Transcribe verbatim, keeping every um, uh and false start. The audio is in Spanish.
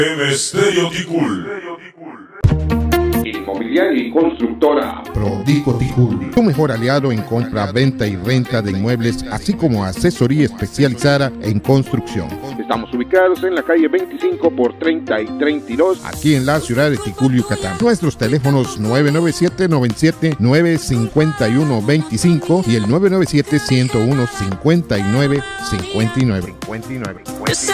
M Stereo Ticul. Inmobiliaria y constructora Prodico Ticul, tu mejor aliado en compra, venta y renta de inmuebles, así como asesoría especializada en construcción. Estamos ubicados en la calle veinticinco por treinta y treinta y dos, aquí en la ciudad de Ticul, Yucatán. Nuestros teléfonos nueve nueve siete, noventa y siete, nueve cinco uno, veinticinco y el nueve nueve siete, ciento uno, cincuenta y nueve cincuenta y nueve.